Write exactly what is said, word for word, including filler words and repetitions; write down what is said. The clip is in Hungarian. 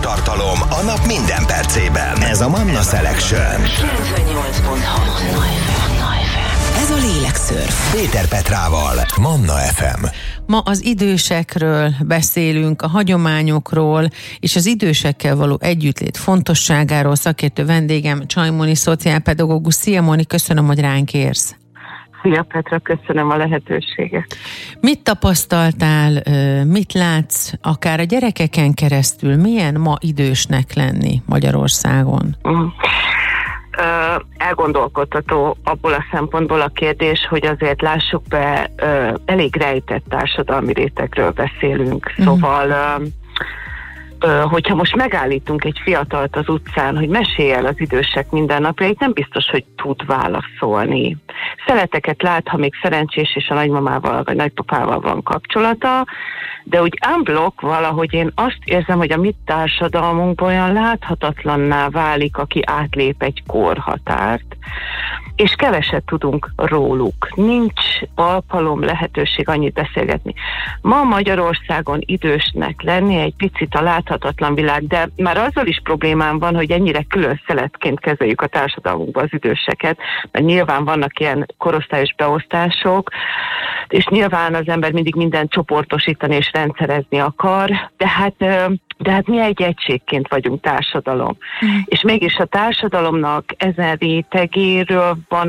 tartalom a nap minden percében. Ez a Manna Selection. kilencvennyolc pont hat Manna ef em. Ez a Lélekszörf. Péter Petrával, Manna ef em. Ma az idősekről beszélünk, a hagyományokról, és az idősekkel való együttlét fontosságáról. Szakértő vendégem Csaj Moni, szociálpedagógus. Szia Moni, köszönöm, hogy ránk érsz. Szia Petra, köszönöm a lehetőséget. Mit tapasztaltál, mit látsz, akár a gyerekeken keresztül, milyen ma idősnek lenni Magyarországon? Mm. Uh, elgondolkodtató abból a szempontból a kérdés, hogy azért lássuk be, uh, elég rejtett társadalmi rétegről beszélünk. Mm. Szóval, uh, uh, hogyha most megállítunk egy fiatalt az utcán, hogy mesélj el az idősek mindennapjait, nem biztos, hogy tud válaszolni. Szeleteket lát, ha még szerencsés, és a nagymamával vagy nagypapával van kapcsolata, de úgy unblock valahogy én azt érzem, hogy a mi társadalmunkban olyan láthatatlanná válik, aki átlép egy korhatárt, és keveset tudunk róluk. Nincs alkalom, lehetőség annyit beszélgetni. Ma Magyarországon idősnek lenni egy picit a láthatatlan világ, de már azzal is problémám van, hogy ennyire külön szeletként kezeljük a társadalmunkban az időseket, mert nyilván vannak ilyen korosztályos beosztások, és nyilván az ember mindig mindent csoportosítani és rendszerezni akar, de hát, de hát mi egy egységként vagyunk társadalom. Mm. És mégis a társadalomnak ezen rétegéről van